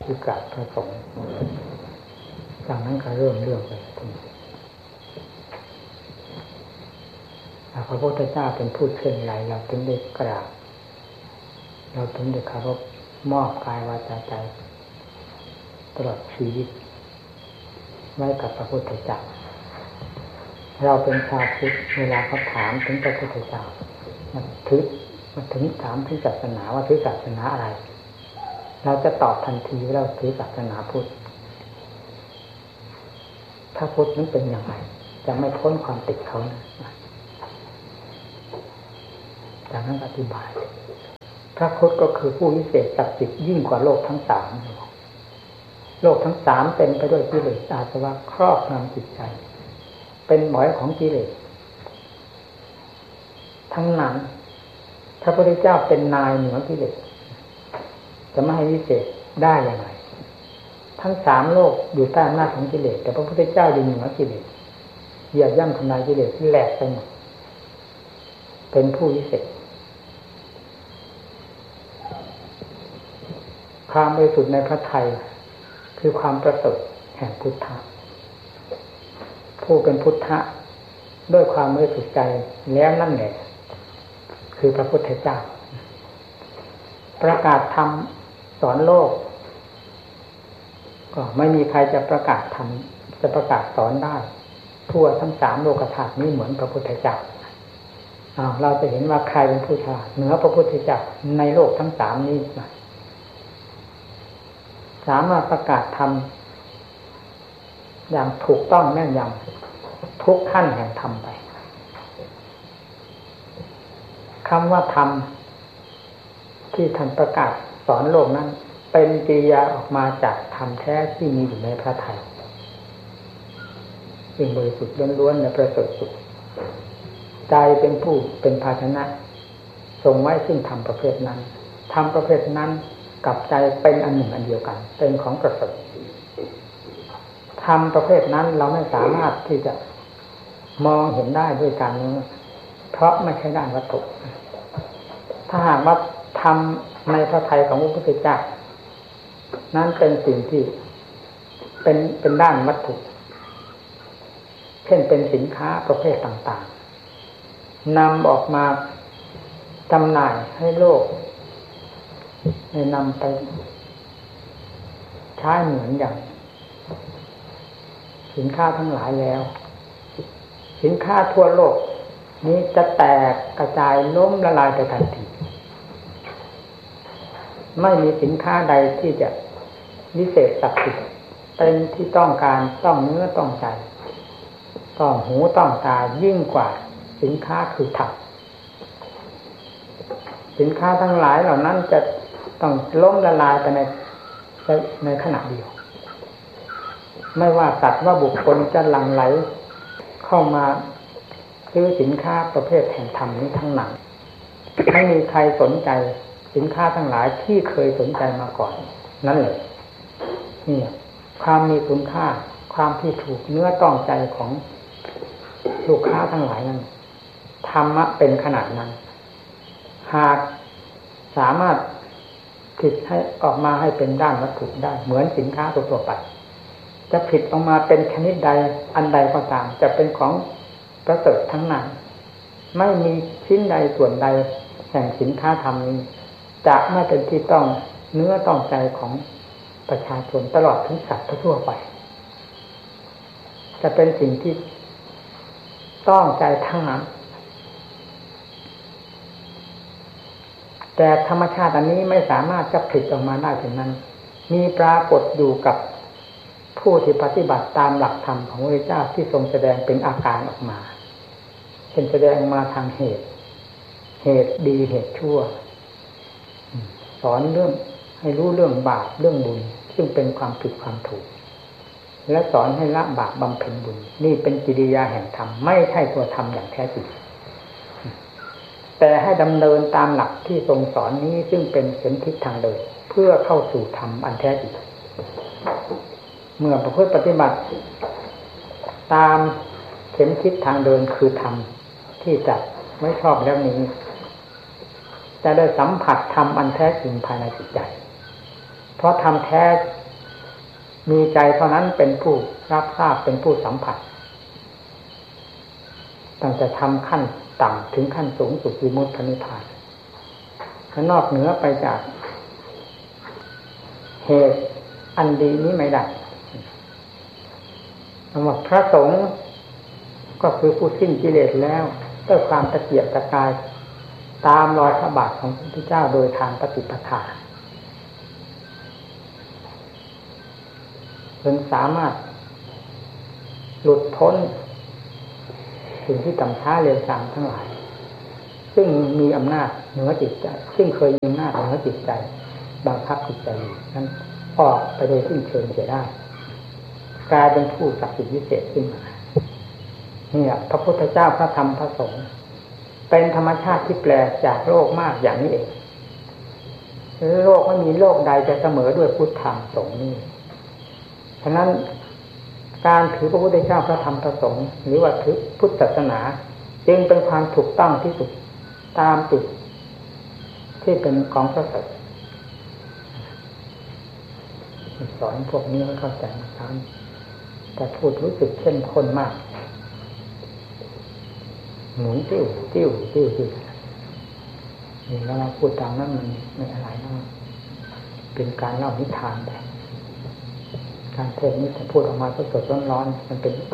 คือกราบพระสงฆ์จากนั้นก็เริ่มเรื่องไปทีพระพุทธเจ้าเป็นผู้เช่นไรเราถึงได้กราบเราถึงได้เคารพมอบกายวาจาใจตลอดชีวิตไว้กับพระพุทธเจ้าเราเป็นชาวพุทธเวลาเขาถามถึงพระพุทธเจ้ามันถึงถามถึงศาสนาว่าถือศาสนาอะไรเราจะตอบทันทีว่าเราถือศาสนาพุทธถ้าพุทธนั้นเป็นอย่างไรจะไม่พ้นความติดเขาจากนั้นอธิบายพระพุทธก็คือผู้วิเศษศักดิ์สิทธิ์ยิ่งกว่าโลกทั้งสามโลกทั้งสามเต็มไปด้วยกิเลสอาสวะครอบงำจิตใจเป็นหมอยของกิเลสทั้งนั้นพระพุทธเจ้าเป็นนายเหนือกิเลสจะไม่ให้วิเศษได้อย่างไรทั้งสามโลกอยู่ใต้อำนาจของกิเลสแต่พระพุทธเจ้าอยู่เหนือกิเลสเหยียบย่ำทำลายกิเลสที่แหลกไปหมดเป็นผู้วิเศษความบริสุทธิ์ในพระทัยคือความประเสริฐแห่งพุทธะผู้เป็นพุทธะด้วยความบริสุทธิ์ใจแล้วนั่นแหละคือพระพุทธเจ้าประกาศธรรมสอนโลกก็ไม่มีใครจะประกาศธรรมจะประกาศสอนได้ทั่วทั้งสามโลกธาตุนี้เหมือนพระพุทธเจ้าเราจะเห็นว่าใครเป็นผู้ฉลาดเหนือพระพุทธเจ้าในโลกทั้งสามนี้สามารถประกาศธรรมอย่างถูกต้องแม่นยำทุกขั้นแห่งธรรมไปคำว่าธรรมที่ท่านประกาศสอนโลกนั้นเป็นกิริยาออกมาจากธรรมแท้ที่มีอยู่ในพระทัยซึ่งบริสุทธิ์ล้วนๆและประเสริฐสุดใจเป็นผู้เป็นภาชนะทรงไว้ซึ่งธรรมประเภทนั้นธรรมประเภทนั้นกับใจเป็นอันหนึ่งอันเดียวกันเป็นของประเสริฐธรรมประเภทนั้นเราไม่สามารถที่จะมองเห็นได้ด้วยการนี้เพราะไม่ใช่ด้านวัตถุถ้าหากว่าธรรมในพระทัยของพระพุทธเจ้านั้นเป็นสิ่งที่เป็นด้านวัตถุเช่นเป็นสินค้าประเภทต่างๆนำออกมาจำหน่ายให้โลกให้นำไปใช้เหมือนอย่างสินค้าทั้งหลายแล้วสินค้าทั่วโลกนี้จะแตกกระจายล้มละลายไปทันทีไม่มีสินค้าใดที่จะวิเศษศักดิ์สิทธิ์เป็นที่ต้องการต้องเนื้อต้องใจต้องหูต้องตายิ่งกว่าสินค้าคือธรรมสินค้าทั้งหลายเหล่านั้นจะต้องล้มละลายไปในขณะเดียวไม่ว่าสัตว์ว่าบุคคลจะหลั่งไหลเข้ามาซื้อสินค้าประเภทแห่งธรรมนี้ทั้งนั้นไม่มีใครสนใจสินค้าทั้งหลายที่เคยสนใจมาก่อนนั่นเลยนี่ความมีคุณค่าความที่ถูกเนื้อต้องใจของลูกค้าทั้งหลายนั้นธรรมะเป็นขนาดนั้นหากสามารถผิดให้ออกมาให้เป็นด้านวัตถุได้เหมือนสินค้าทั่วไปจะผิดออกมาเป็นชนิดใดอันใดก็ตามจะเป็นของประเสริฐทั้งนั้นไม่มีชิ้นใดส่วนใดแห่งสินค้าธรรมนี้จะไม่เป็นที่ต้องเนื้อต้องใจของประชาชนตลอดถึงสัตว์ทั่วไปจะเป็นสิ่งที่ต้องใจทั้งนั้นแต่ธรรมชาติอันนี้ไม่สามารถจะผลิตออกมาได้ถึงนั้นมีปรากฏอยู่กับผู้ที่ปฏิบัติตามหลักธรรมของพระพุทธเจ้าที่ทรงแสดงเป็นอาการออกมาเป็นแสดงมาทางเหตุดีเหตุชั่วสอนเรื่องให้รู้เรื่องบาปเรื่องบุญซึ่งเป็นความผิดความถูกและสอนให้ละบาปบำเพ็ญบุญนี่เป็นกิริยาแห่งธรรมไม่ใช่ตัวธรรมอย่างแท้จริงแต่ให้ดำเนินตามหลักที่ทรงสอนนี้ซึ่งเป็นเข็มทิศทางเดินเพื่อเข้าสู่ธรรมอันแท้จริงเมื่อประพฤติปฏิบัติตามเข็มทิศทางเดินคือธรรมที่จัดไม่ชอบแล้วนี้จะได้สัมผัสธรรมอันแท้จริงภายในจิตใจเพราะธรรมแท้มีใจเท่านั้นเป็นผู้รับทราบเป็นผู้สัมผัสตั้งแต่ทำขั้นต่ำถึงขั้นสูงสุดวิมุตตินิพพานถ้านอกเหนือไปจากเหตุอันดีนี้ไม่ได้คำว่าพระสงฆ์ก็คือผู้สิ้นกิเลสแล้วด้วยความตะเกียกตะกายตามรอยพระบาทของพระพุทธเจ้าโดยทางปฏิปทาจนสามารถหลุดพ้นสิ่งที่ต่ำช้าเร็วช้าทั้งหลายซึ่งมีอำนาจเหนือจิตใจซึ่งเคยมีอำนาจเหนือจิตใจบังคับจิตใจนั้นออกไปโดยสิ้นเชิงเสียได้กลายเป็นผู้ศักดิ์สิทธิ์วิเศษขึ้นมาเนี่ยพระพุทธเจ้าพระธรรมพระสงฆ์เป็นธรรมชาติที่แปลกจากโลกมากอย่างนี้เองโลกไม่มีโลกใดจะเสมอด้วยพุทธธรรมสงฆ์นี้ฉะนั้นการถือพระพุทธเจ้าพระธรรมพระสงฆ์หรือว่าถือพุทธศาสนาจึงเป็นความถูกต้องที่สุดตามจุดที่เป็นของพระสัจสอนพวกนี้ให้เข้าใจนะครับแต่พูดรู้สึกเข้มข้นมากหมุนติ้วติ้วติ้วติ้วนี่แล้วเราพูดตามนั้นมันไม่อะไรนะเป็นการเล่านิทานไปการเทศนี้ถ้าพูดออกมาสดๆร้อนๆมันเป็น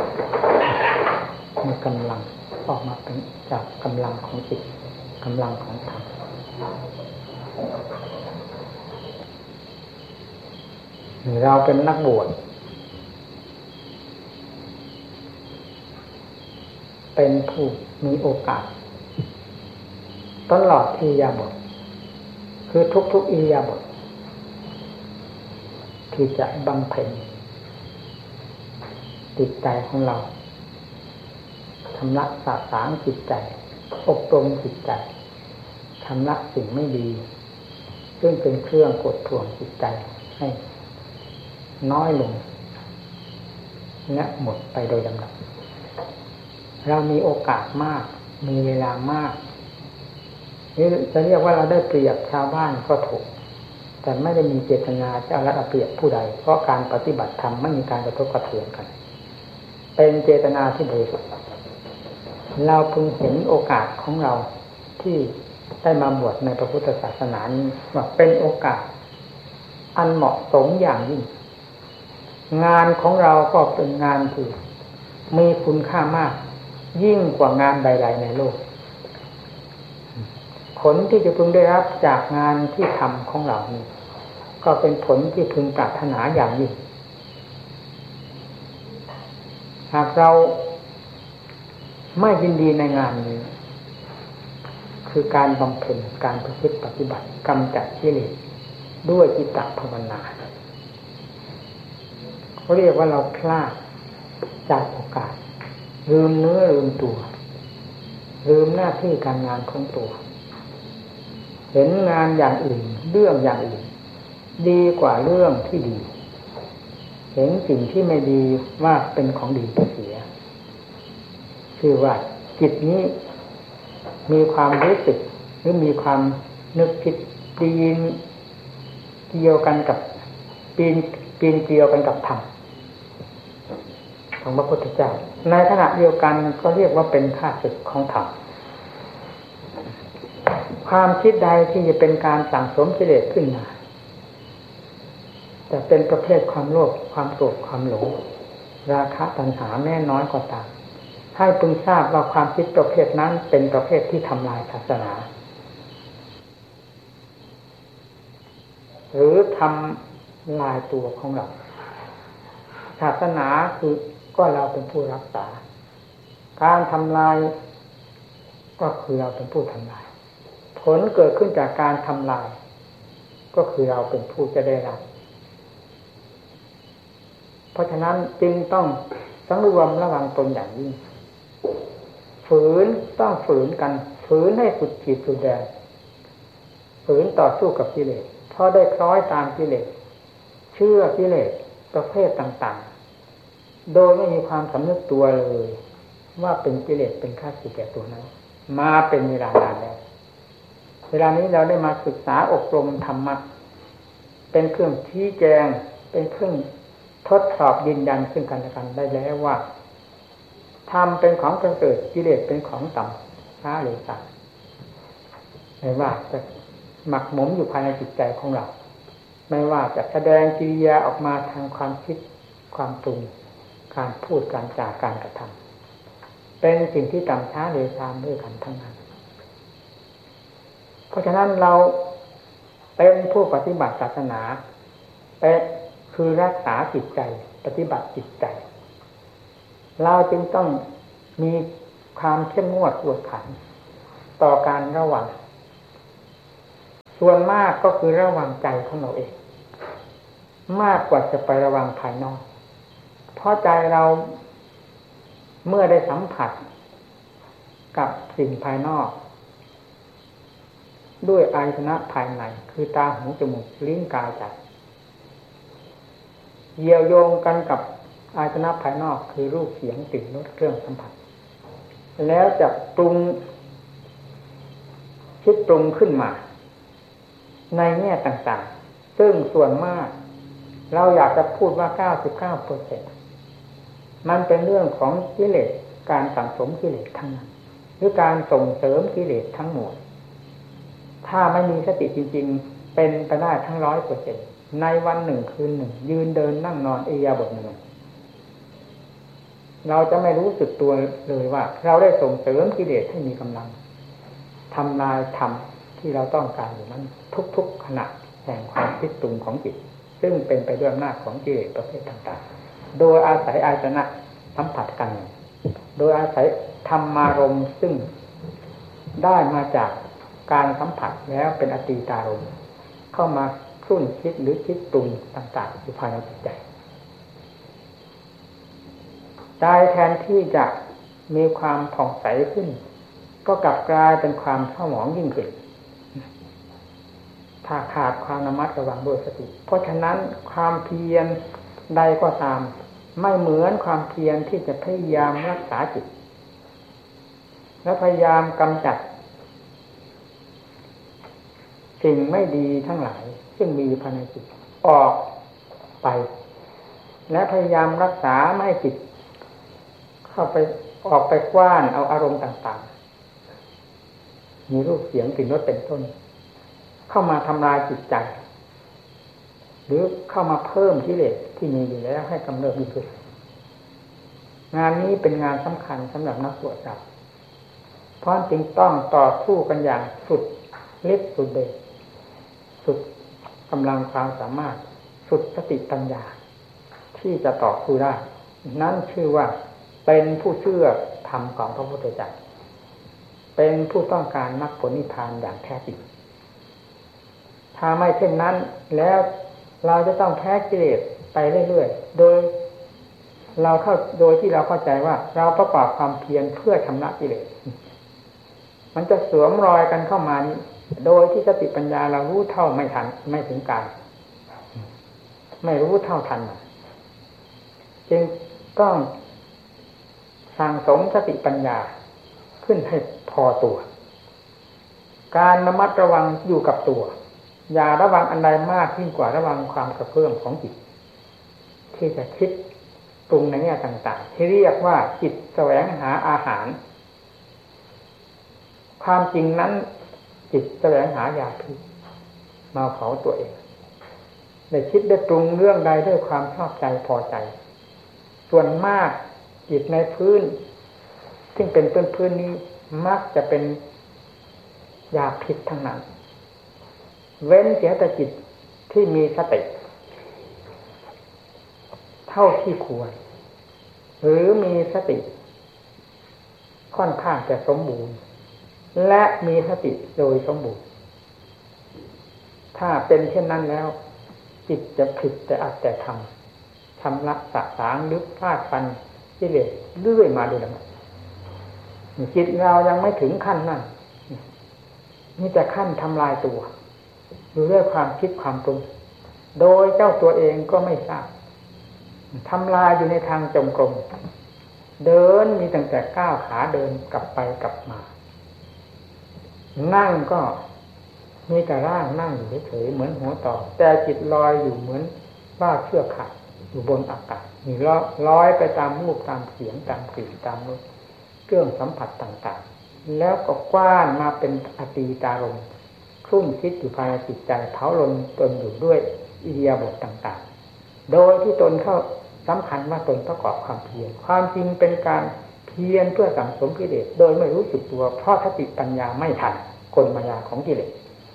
มีกำลังออกมาเป็นจากกำลังของจิตกำลังของธรรมเราเป็นนักบวชเป็นผู้มีโอกาสตลอดอิริยาบถคือทุกๆอิริยาบถที่จะบำเพ็ญจิตใจของเราชำระสะสางจิตใจอบรมจิตใจชำระสิ่งไม่ดีซึ่งเป็นเครื่องกดท่วงจิตใจให้น้อยลงและหมดไปโดยลำดับเรามีโอกาสมากมีเวลามากนี่จะเรียกว่าเราได้เปรียบชาวบ้านก็ถูกแต่ไม่ได้มีเจตนาจะเอารัดเอาเปรียบผู้ใดเพราะการปฏิบัติธรรมไม่มีการกระทบกระเทือนกันเป็นเจตนาที่บริสุทธิ์เราพึงเห็นโอกาสของเราที่ได้มาบวชในพระพุทธศาสนานี้ว่าเป็นโอกาสอันเหมาะสมอย่างยิ่งงานของเราก็เป็นงานที่มีคุณค่ามากยิ่งกว่างานใดๆในโลกผลที่จะพึงได้รับจากงานที่ทำของเรานี้ก็เป็นผลที่พึงปรารถนาอย่างยิ่งหากเราไม่ยินดีในงานนี้คือการบำเพ็ญการประพฤติปฏิบัติกำจัดกิเลสด้วยจิตตภาวนาเขาเรียกว่าเราพลาดจากโอกาสลืมเนื้อลืมตัวลืมหน้าที่การงานของตัวเห็นงานอย่างอื่นเรื่องอย่างอื่นดีกว่าเรื่องที่ดีเห็นสิ่งที่ไม่ดีว่าเป็นของดีไปเสียคือว่าจิตนี้มีความรู้สึกหรือมีความนึกคิดปีนเกี่ยวกันกับปีนเกี่ยวกันกับธรรมของพระพุทธเจ้าในขณะเดียวกันก็เรียกว่าเป็นข้าศึกของธรรมความคิดใดที่จะเป็นการสั่งสมกิเลสขึ้นมาแต่เป็นประเภทความโลภความโกรธความหลงราคะตัณหาแม้น้อยก็ตามให้พึงทราบว่าความคิดประเภทนั้นเป็นประเภทที่ทำลายศาสนาหรือทำลายตัวของเราศาสนาคือก็เราเป็นผู้รักษาการทำลายก็คือเราเป็นผู้ทำลายผลเกิดขึ้นจากการทำลายก็คือเราเป็นผู้จะได้รับเพราะฉะนั้นจึงต้องสังรวมระวังตนอย่างยิ่งฝืนต้องฝืนกันฝืนให้สุดขีดสุดแดนฝืนต่อสู้กับกิเลสเพราะได้คล้อยตามกิเลสเชื่อกิเลสประเภทต่างๆโดยไม่มีความสำนึกตัวเลยว่าเป็นกิเลสเป็นข้าศึกแก่ตัวนั้นมาเป็นเวลานานแล้วเวลานี้เราได้มาศึกษาอบรมธรรมะเป็นเครื่องชี้แจงเป็นเครื่องทดสอบยืนยันซึ่งกันและกันได้แล้วว่าธรรมเป็นของประเสริฐกิเลสเป็นของต่ำช้าหรือต่ำไม่ว่าจะหมักหมมอยู่ภายในจิตใจของเราไม่ว่าจะแสดงกิริยาออกมาทางความคิดความปรุงการพูดการจาการกระทำเป็นสิ่งที่ต่ำช้าหรือตามด้วยกันทั้งนั้นเพราะฉะนั้นเราเป็นผู้ปฏิบัติศาสนาเป็นคือรักษาจิตใจปฏิบัติจิตใจเราจึงต้องมีความเข้มงวดกวดขันต่อการระวังส่วนมากก็คือระวังใจของเราเองมากกว่าจะไประวังภายนอกเพราะใจเราเมื่อได้สัมผัสกับสิ่งภายนอกด้วยอายตนะภายในคือตาหูจมูกลิ้นกายใจเกี่ยวโยงกันกับอายตนะภายนอกคือรูปเสียงกลิ่นรสเครื่องสัมผัสแล้วจะปรุงคิดปรุงขึ้นมาในแง่ต่างๆซึ่งส่วนมากเราอยากจะพูดว่า 99% มันเป็นเรื่องของกิเลสการสั่งสมกิเลสทั้งนั้นหรือการส่งเสริมกิเลสทั้งหมดถ้าไม่มีสติจริงๆเป็นไปได้ทั้ง 100% ในวันหนึ่งคืนหนึ่งยืนเดินนั่งนอนอิริยาบถหนึ่งเราจะไม่รู้สึกตัวเลยว่าเราได้ส่งเสริมกิเลสให้มีกำลังทำลายธรรมที่เราต้องการอยู่นั้นทุกๆขณะแห่งความคิดปรุงของจิตซึ่งเป็นไปด้วยอำนาจของกิเลสประเภทต่างๆโดยอาศัยอายตนะสัมผัสกันโดยอาศัยธรรมารมณ์ซึ่งได้มาจากการสัมผัสแล้วเป็นอตีตารมณ์เข้ามาครุ่นคิดหรือคิดปรุงต่างๆอยู่ภายในจิตใจใจแทนที่จะมีความผ่องใสขึ้นก็กลับกลายเป็นความเศร้าหมองยิ่งขึ้นถ้าขาดความระมัดระวังโดยสติเพราะฉะนั้นความเพียรใดก็ตามไม่เหมือนความเพียรที่จะพยายามรักษาจิตและพยายามกำจัดสิ่งไม่ดีทั้งหลายซึ่งมีภายในจิตออกไปและพยายามรักษาไม่ให้จิตเข้าไปออกไปกว้านเอาอารมณ์ต่างๆมีรูปเสียงกลิ่นรสเป็นต้นเข้ามาทำลายจิตใจหรือเข้ามาเพิ่มกิเลสที่มีอยู่แล้วให้กำเริบมีขึ้นงานนี้เป็นงานสำคัญสำหรับนักบวชเราเพราะจึงต้องต่อสู้กันอย่างสุดฤทธิ์สุดเดชสุดกำลังความสามารถสุดสติปัญญาที่จะต่อสู้ได้นั่นชื่อว่าเป็นผู้เชื่อธรรมของพระพุทธเจ้าเป็นผู้ต้องการมรรคผลนิพพานอย่างแท้จริงถ้าไม่เช่นนั้นแล้วเราจะต้องแพ้กิเลสไปเรื่อยๆโดยที่เราเข้าใจว่าเราประกอบความเพียรเพื่อชำระกิเลสมันจะสวมรอยกันเข้ามานี้โดยที่สติปัญญาเรารู้เท่าไม่ทันไม่ถึงการไม่รู้เท่าทันจึงต้องสั่งสมสติปัญญาขึ้นให้พอตัวการระมัดระวังอยู่กับตัวอย่าระวังอันใดมากยิ่งกว่าระวังความกระเพื่อมของจิตที่จะคิดปรุงในแง่ต่างๆที่เรียกว่าจิตแสวงหาอาหารความจริงนั้นจิตแสวงหายาพิษมาเผาตัวเองได้คิดได้ปรุงเรื่องใดด้วยความชอบใจพอใจส่วนมากจิตในพื้นซึ่งเป็นพื้นนี้มักจะเป็นยาพิษทั้งนั้นเว้นเสียแต่จิตที่มีสติเท่าที่ควรหรือมีสติค่อนข้างจะสมบูรณ์และมีสติโดยสมบูรณ์ถ้าเป็นเช่นนั้นแล้วจิตจะผิดแต่อัตแต่ทำชำระสะสางลึกพลาดฟันกิเลสเรื่อยมาโดยลำดับจิตเรายังไม่ถึงขั้นนั้นนี่แต่ขั้นทำลายตัวด้วยความคิดความปรุงโดยเจ้าตัวเองก็ไม่ทราบทำลายอยู่ในทางจงกรมเดินมีตั้งแต่ก้าวขาเดินกลับไปกลับมานั่งก็มีแต่ร่างนั่งอยู่เฉยๆเหมือนหัวต่อแต่จิตลอยอยู่เหมือนว่าเชือกขาดอยู่บนอากาศมีลอยไปตามรูปตามเสียงตามกลิ่นตามรสเครื่องสัมผัสต่างๆแล้วก็กว้านมาเป็นอตีตารมครุ่นคิดอยู่ภายในจิตใจเผาลนตนอยู่ด้วยอิริยาบถต่างๆโดยที่ตนเข้าสำคัญว่าตนประกอบความเพียรความจริงเป็นการเพียรเพื่อสั่งสมกิเลสโดยไม่รู้สึกตัวเพราะสติปัญญาไม่ทันกลมายาของกิเลส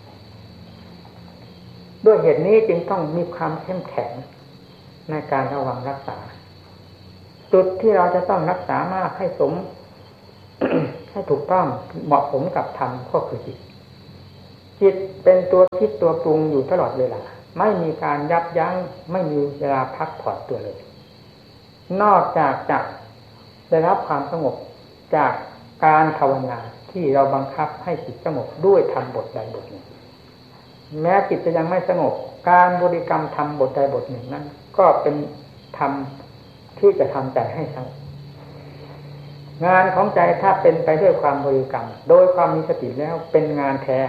ด้วยเหตุนี้จึงต้องมีความเข้มแข็งในการระวังรักษาจุดที่เราจะต้องรักษามากให้สม ให้ถูกต้องเหมาะสมกับธรรมก็คือจิตเป็นตัวคิดตัวปรุงอยู่ตลอดเวลาไม่มีการยับยั้งไม่มีเวลาพักผ่อนตัวเลยนอกจากจะได้รับความสงบจากการภาวนาที่เราบังคับให้จิตสงบด้วยธรรมบทใดบทหนึ่งแม้จิตจะยังไม่สงบการบริกรรมธรรมบทใดบทหนึ่งนั้นก็เป็นธรรมที่จะทำใจให้สงบงานของใจถ้าเป็นไปด้วยความบริกรรมโดยความมีสติแล้วเป็นงานแท้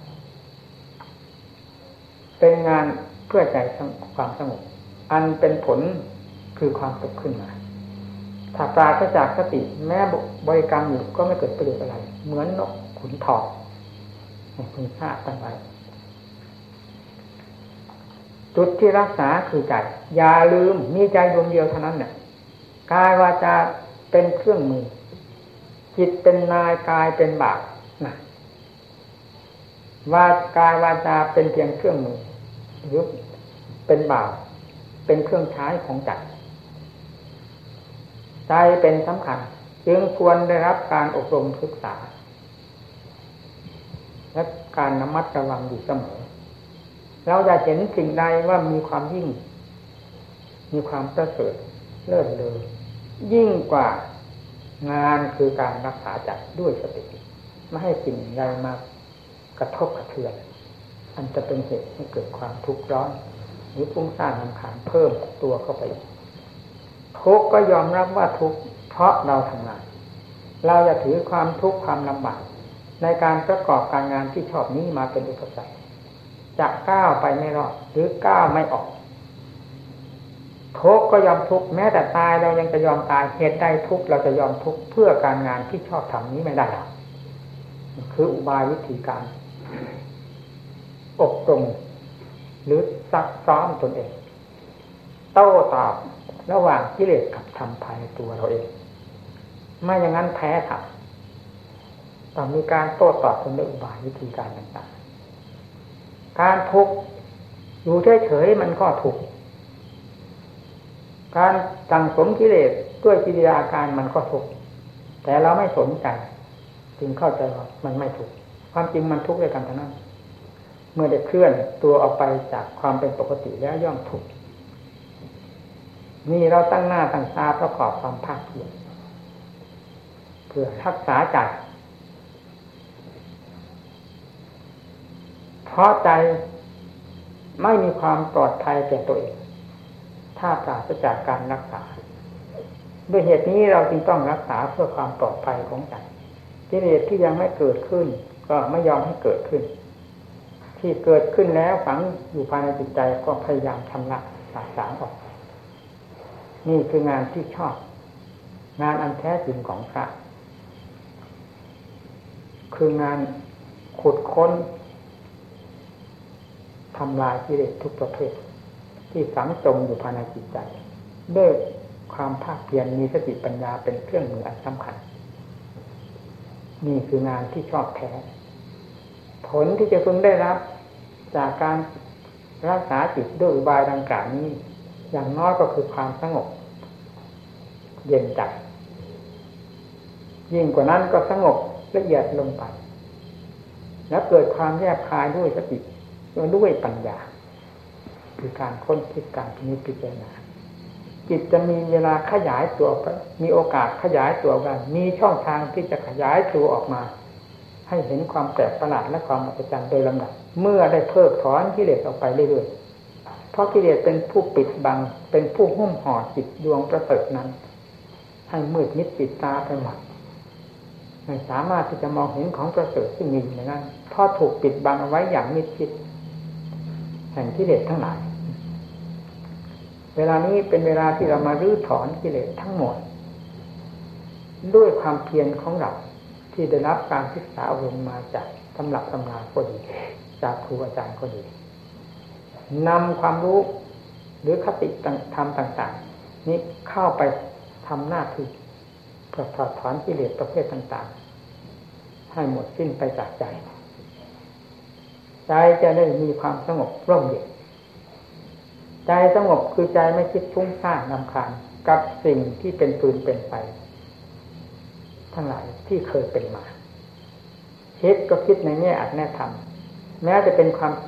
เป็นงานเพื่อใจความสงบอันเป็นผลคือความสุขขึ้นมาถ้าปราศจากสติแม้บริกรรมอยู่ก็ไม่เกิดประโยชน์อะไรเหมือนนกขุนทองคุณทราบตั้งไว้จุดที่รักษาคือใจอย่าลืมมีใจดวงเดียวเท่านั้นเนี่ยกายวาจาเป็นเครื่องมือจิตเป็นนายกายเป็นบ่าวนะกายวาจาเป็นเพียงเครื่องมือหรือเป็นบ่าวเป็นเครื่องใช้ของใจใจเป็นสำคัญจึงควรได้รับการอบรมศึกษาและการระมัดระวังอยู่เสมอเราจะเห็นสิ่งใดว่ามีความยิ่งมีความประเสริฐเลิศเลอยิ่งกว่างานคือการรักษาใจด้วยสติไม่ให้สิ่งใดมากระทบกระเทือนอันจะเป็นเหตุให้เกิดความทุกข์ร้อนหรือฟุ้งซ่านรำคาญเพิ่มตัวเข้าไปทุกข์ก็ยอมรับว่าทุกข์เพราะเราทำงานเราจะถือความทุกข์ความลำบากในการประกอบการงานที่ชอบนี้มาเป็นอุปสรรคจะก้าวไปไม่รอดหรือก้าวไม่ออกทุกข์ก็ยอมทุกข์แม้แต่ตายเรายังจะยอมตายเหตุใดทุกข์เราจะยอมทุกข์เพื่อการงานที่ชอบทำนี้ไม่ได้หรอกคืออุบายวิธีการอบรมหรือซักซ้อมตนเองโต้ตอบระหว่างกิเลสกับธรรมภายในตัวเราเองไม่อย่างนั้นแพ้ครับต้องมีการโต้ตอบตนด้วยอุบายวิธีการต่างๆการทุกข์อยู่เฉยๆมันก็ทุกข์การสั่งสมกิเลสด้วยกิริยาการมันก็ทุกข์แต่เราไม่สนใจจึงเข้าใจว่ามันไม่ทุกข์ความจริงมันทุกข์ด้วยกันทั้งนั้นเมื่อได้เคลื่อนตัวออกไปจากความเป็นปกติแล้วย่อมทุกข์นี่เราตั้งหน้าตั้งตาประกอบความภาคเพียรเพื่อรักษาใจเพราะใจไม่มีความปลอดภัยแก่ตัวเองถ้าปราศจากการรักษาด้วยเหตุนี้เราจึงต้องรักษาเพื่อความปลอดภัยของใจกิเลสที่ยังไม่เกิดขึ้นก็ไม่ยอมให้เกิดขึ้นที่เกิดขึ้นแล้วฝังอยู่ภายในจิตใจก็พยายามชำระสาสางออกนี่คืองานที่ชอบงานอันแท้จริงของพระคืองานขุดค้นทำลายกิเลสทุกประเภทที่ฝังจมอยู่ภายในจิตใจด้วยความภาคเพียรมีสติปัญญาเป็นเครื่องมืออันสำคัญนี่คืองานที่ชอบแท้ผลที่จะพึงได้รับจากการรักษาจิตด้วยอุบายดังกล่าวนี้อย่างน้อยก็คือความสงบเย็นใจยิ่งกว่านั้นก็สงบละเอียดลงไปแล้วเกิดความแยบคายด้วยสติด้วยปัญญาคือการค้นคิดการพิจารณาจิตจะมีเวลาขยายตัวไปมีโอกาสขยายตัวกันมีช่องทางที่จะขยายตัวออกมาให้เห็นความแปลกประหลาดและความอัศจรรย์โดยลำดับเมื่อได้เพิกถอนกิเลสออกไปเรื่อยๆเพราะกิเลสเป็นผู้ปิดบังเป็นผู้หุ้มห่อจิตดวงประเสริฐนั้นให้มืดมิดปิดตาไปหมดไม่สามารถที่จะมองเห็นของประเสริฐที่มีอยู่ในนั้นเพราะถูกปิดบังเอาไว้อย่างมิดชิดแห่งกิเลสทั้งหลายเวลานี้เป็นเวลาที่เรามารื้อถอนกิเลสทั้งหมดด้วยความเพียรของเราที่ได้รับการศึกษาอบรมมาจากตำรับตำราก็ดีจากครูอาจารย์ก็ดีนำความรู้หรือคติธรรมต่างๆนี้เข้าไปทำหน้าที่เพื่อถอดถอนกิเลสประเภทต่างๆให้หมดสิ้นไปจากใจใจจะได้มีความสงบร่มเย็นใจสงบคือใจไม่คิดฟุ้งซ่านรำคาญกับสิ่งที่เป็นปืนเป็นไฟทั้งหลายที่เคยเป็นมาคิดก็คิดในแง่อัดแน่ธรรมแม้จะเป็นความ